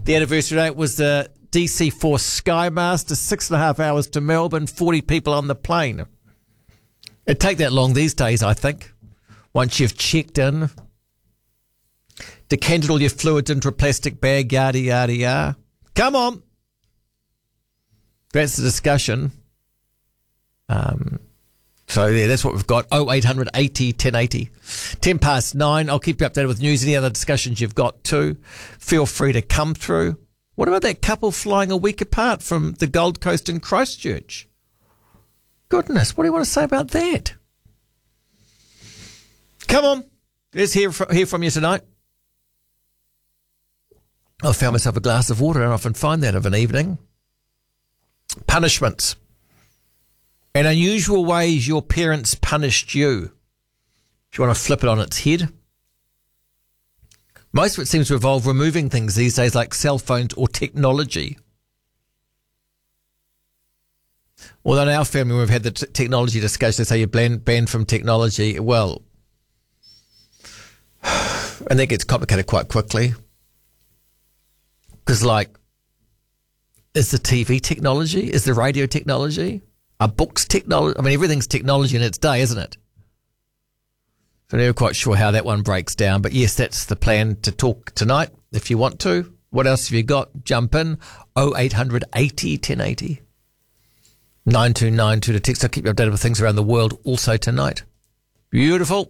The anniversary date was the DC-4 Skymaster, 6.5 hours to Melbourne, 40 people on the plane. It'd take that long these days, I think. Once you've checked in, decanted all your fluids into a plastic bag, yada, yada, yada. Come on. That's the discussion. So, yeah, that's what we've got. 0800 80 1080. 10 past 9. I'll keep you updated with news. Any other discussions you've got too, feel free to come through. What about that couple flying a week apart from the Gold Coast and Christchurch? Goodness, what do you want to say about that? Come on. Let's hear from you tonight. I found myself a glass of water. I often find that of an evening. Punishments. In unusual ways your parents punished you. If you want to flip it on its head. Most of it seems to involve removing things these days like cell phones or technology. Although in our family we've had the technology discussion, they say you're banned from technology. Well, and that gets complicated quite quickly. Because is the TV technology? Is the radio technology? Are books technology? I mean, everything's technology in its day, isn't it? So I'm never quite sure how that one breaks down. But yes, that's the plan to talk tonight if you want to. What else have you got? Jump in. 0800 80 1080. 9292 to text. I'll keep you updated with things around the world also tonight. Beautiful.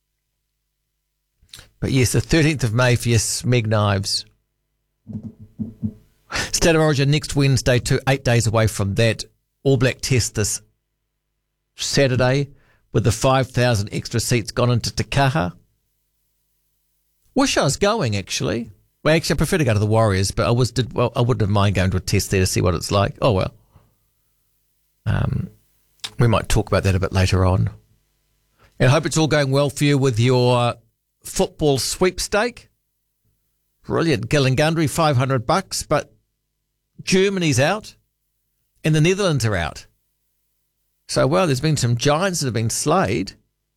But yes, the 13th of May for your Smeg knives. State of Origin next Wednesday too, 8 days away from that. All Black test this Saturday with the 5,000 extra seats gone into Te Kaha. Wish I was going, actually. Well, actually, I prefer to go to the Warriors, but I wouldn't have mind going to a test there to see what it's like. Oh, well. We might talk about that a bit later on. And I hope it's all going well for you with your football sweepstake. Brilliant. Gillingundry, $500, but Germany's out. And the Netherlands are out. So, well, there's been some giants that have been slayed.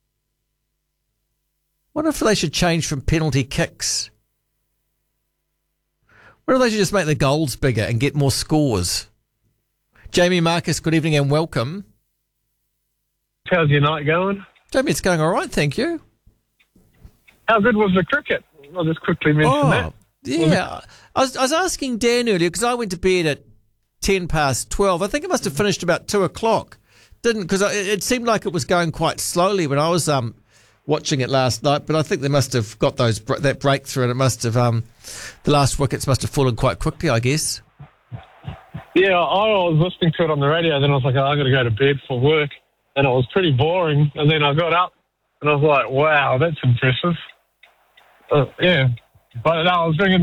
Wonder if they should change from penalty kicks. Wonder if they should just make the goals bigger and get more scores. Jamie Marcus, good evening and welcome. How's your night going? Jamie, it's going all right, thank you. How good was the cricket? I'll just quickly mention that. Yeah. I was asking Dan earlier because I went to bed at 10 past 12. I think it must have finished about 2 o'clock. Because it seemed like it was going quite slowly when I was watching it last night, but I think they must have got that breakthrough, and it must have the last wickets must have fallen quite quickly, I guess. Yeah, I was listening to it on the radio, then I was like, I got to go to bed for work, and it was pretty boring, and then I got up, and I was like, wow, that's impressive. Yeah, but I was thinking,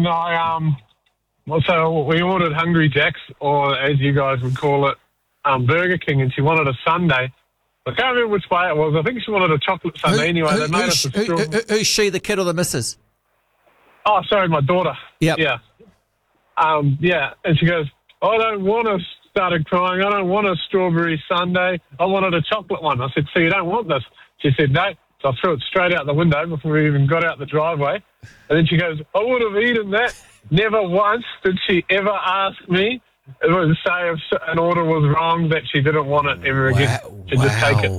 so we ordered Hungry Jack's, or as you guys would call it, Burger King, and she wanted a sundae. I can't remember which way it was. I think she wanted a chocolate sundae anyway. They made us a straw. Who's she, the kid or the missus? Oh, sorry, my daughter. Yep. Yeah. Yeah, and she goes, I don't want to, started crying, I don't want a strawberry sundae. I wanted a chocolate one. I said, so you don't want this? She said, no. So I threw it straight out the window before we even got out the driveway. And then she goes, I would have eaten that. Never once did she ever ask me. It would say if an order was wrong that she didn't want it ever again. She'd just take it.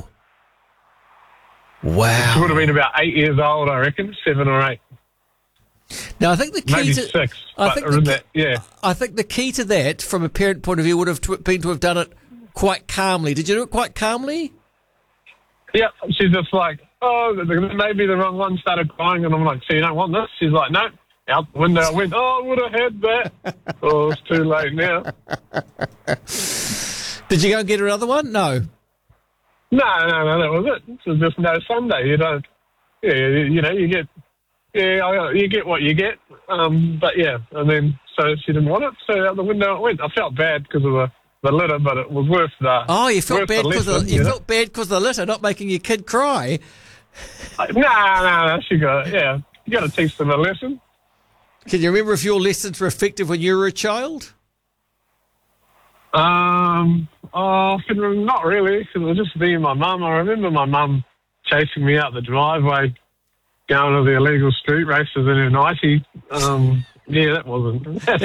Wow. She would have been about 8 years old, I reckon, 7 or 8. Now, I think the key maybe to 6. I think the key to that, from a parent point of view, would have been to have done it quite calmly. Did you do it quite calmly? Yeah, she's just like, oh, maybe the wrong one, started crying, and I'm like, so you don't want this? She's like, no. Out the window, I went, oh, I would have had that. Oh, it's too late now. Did you go and get another one? No. No, that was it. So just no Sunday. You don't, you get what you get. But yeah, and then, so she didn't want it, so out the window it went. I felt bad because of the litter, but it was worth the. Oh, you felt bad because felt bad because of the litter, not making your kid cry. No, she got it. Yeah, you got to teach them a lesson. Can you remember if your lessons were effective when you were a child? Not really, because it was just me and my mum. I remember my mum chasing me out the driveway, going to the illegal street races in her 90. Yeah, that wasn't.